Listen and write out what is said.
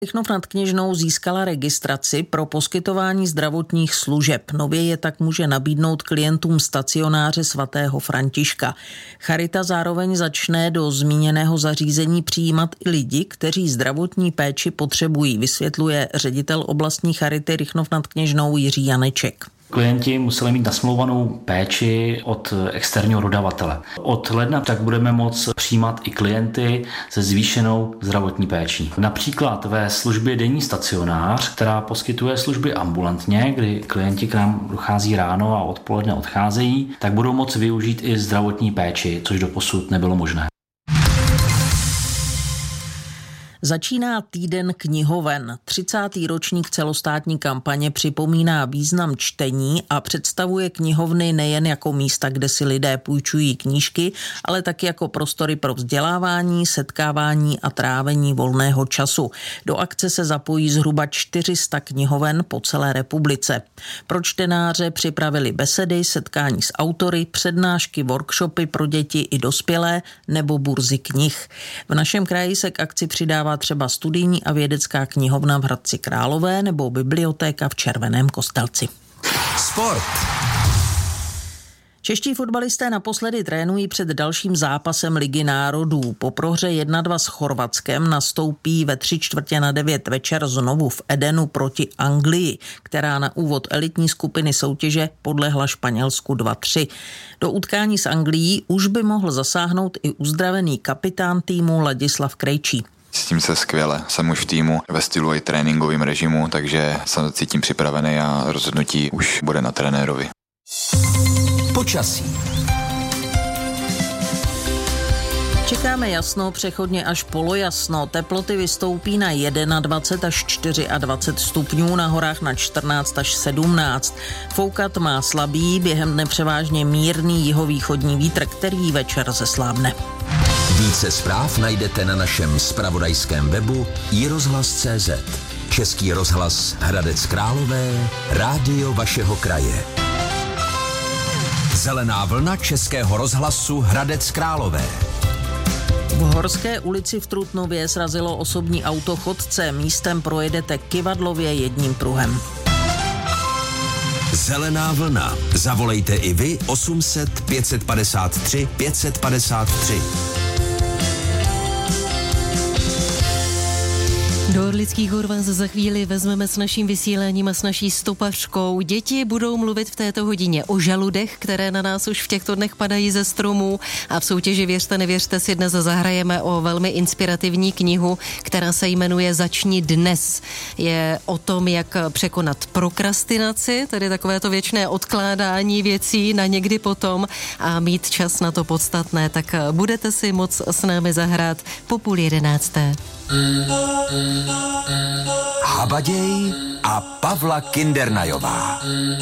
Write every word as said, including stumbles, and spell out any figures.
Rychnov nad Kněžnou získala registraci pro poskytování zdravotních služeb. Nově je tak může nabídnout klientům stacionáře svatého Františka. Charita zároveň začne do zmíněného zařízení přijímat i lidi, kteří zdravotní péči potřebují, vysvětluje ředitel oblastní Charity Rychnov nad Kněžnou Jiří Janeček. Klienti museli mít nasmlouvanou péči od externího dodavatele. Od ledna tak budeme moct přijímat i klienty se zvýšenou zdravotní péčí. Například ve službě denní stacionář, která poskytuje služby ambulantně, kdy klienti k nám dochází ráno a odpoledne odcházejí, tak budou moct využít i zdravotní péči, což doposud nebylo možné. Začíná týden knihoven. třicátý ročník celostátní kampaně připomíná význam čtení a představuje knihovny nejen jako místa, kde si lidé půjčují knížky, ale taky jako prostory pro vzdělávání, setkávání a trávení volného času. Do akce se zapojí zhruba čtyři sta knihoven po celé republice. Pro čtenáře připravili besedy, setkání s autory, přednášky, workshopy pro děti i dospělé nebo burzy knih. V našem kraji se k akci přidává třeba studijní a vědecká knihovna v Hradci Králové nebo bibliotéka v Červeném Kostelci. Sport. Čeští fotbalisté naposledy trénují před dalším zápasem Ligy národů. Po prohře jedna dva s Chorvatskem nastoupí ve tři čtvrtě na devět večer znovu v Edenu proti Anglii, která na úvod elitní skupiny soutěže podlehla Španělsku dva tři. Do utkání s Anglií už by mohl zasáhnout i uzdravený kapitán týmu Ladislav Krejčí. Cítím se skvěle, jsem už v týmu ve stylu i tréninkovým režimu, takže se cítím připravený a rozhodnutí už bude na trenérovi. Počasí. Čekáme jasno, přechodně až polojasno. Teploty vystoupí na dvacet jedna až dvacet čtyři stupňů, na horách na čtrnáct až sedmnáct. Foukat má slabý, během dne převážně mírný jihovýchodní vítr, který večer zeslábne. Více zpráv najdete na našem zpravodajském webu i rozhlas tečka cé zet. Český rozhlas Hradec Králové, rádio vašeho kraje. Zelená vlna Českého rozhlasu Hradec Králové. V Horské ulici v Trutnově srazilo osobní auto chodce. Místem projedete kyvadlově jedním pruhem. Zelená vlna. Zavolejte i vy osm set pět padesát tři pět padesát tři. Do Orlických hor vás za chvíli vezmeme s naším vysíláním a s naší stopařkou. Děti budou mluvit v této hodině o žaludech, které na nás už v těchto dnech padají ze stromů, a v soutěži Věřte, nevěřte si dnes zahrajeme o velmi inspirativní knihu, která se jmenuje Začni dnes. Je o tom, jak překonat prokrastinaci, tedy takové to věčné odkládání věcí na někdy potom a mít čas na to podstatné. Tak budete si moc s námi zahrát po půl jedenácté. Habaděj a Pavla Kindernajová.